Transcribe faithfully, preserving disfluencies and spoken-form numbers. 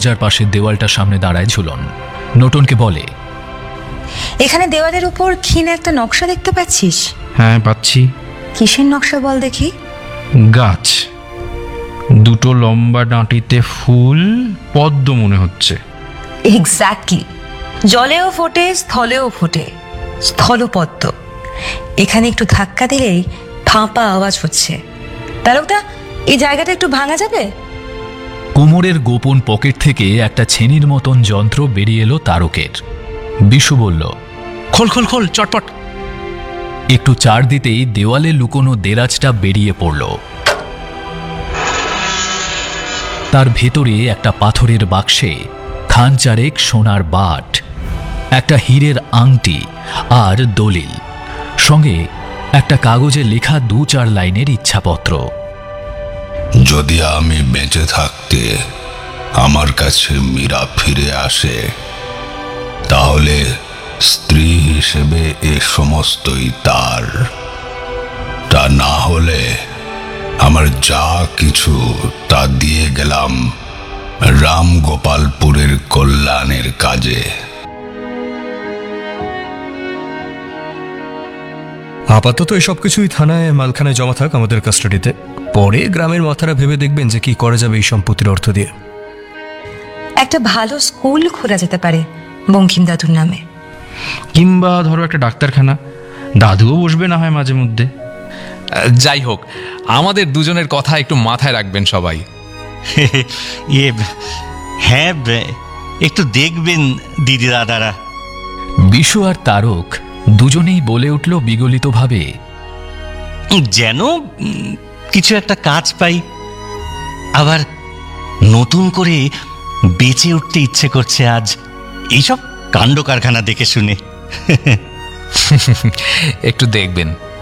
দরজার পাশের দেওয়ালটার সামনে দাঁড়ায় ঝুলন। নোটনকে বলে, এখানে দেওয়ালের উপর ক্ষীণ একটা নকশা দেখতে পাচ্ছিস? হ্যাঁ পাচ্ছি। কিসের নকশা বল দেখি? গাছ, দুটো লম্বা ডাঁটিতে ফুল, পদ্ম মনে হচ্ছে। এক্স্যাক্টলি, জলেও ফোটে স্থলেও ফোটে, স্থলপদ্ম। এখানে একটু ধাক্কা দিলেই ফাঁপা আওয়াজ হচ্ছে। তারকদা, এই জায়গাটা একটু ভাঙা যাবে? কোমরের গোপন পকেট থেকে একটা ছেনির মতন যন্ত্র বেরিয়ে এলো তারকের। বিশু বলল, খোল খোল খোল চটপট। একটু চার দিতেই দেওয়ালে লুকোনো দেরাজটা বেরিয়ে পড়ল। তার ভেতরে একটা পাথরের বাক্সে খান চারেক সোনার বাট, একটা হীরের আংটি আর দলিল, সঙ্গে একটা কাগজে লেখা দু চার লাইনের ইচ্ছাপত্র। যদি আমি বেঁচে থাকতে আমার কাছে মীরা ফিরে আসে, তাহলে স্ত্রী হিসেবে এ সমস্তই তার। তা না হলে আমার যা কিছু তা দিয়ে গেলাম রামগোপালপুরের কল্যাণের কাজে। আপাতত এসব কিছুই থানায় মালখানায় জমা থাক, আমাদের কাস্টাডিতে। পরে গ্রামের মাথারা ভেবে দেখবেন যে কি করা যাবে এই সম্পত্তির অর্থ দিয়ে। একটা ভালো স্কুল খোলা যেতে পারে বঙ্কিম দাদুর নামে। কিংবা ধরো একটা ডাক্তারখানা, দাদুও বসবে না হয় মাঝে মধ্যে। যাই হোক, আমাদের দুজনের কথা একটু মাথায় রাখবেন সবাই। ইয়ে হ্যাঁ, একটু দেখবেন দিদি দাদারা। বিশু আর তারক দুজনেই বলে উঠল বিগলিতভাবে, যেন কিছু একটা কাজ পাই, আবার নতুন করে বেঁচে উঠতে ইচ্ছে করছে আজ এইসব কাণ্ড কারখানা দেখে শুনে। একটু দেখবেন।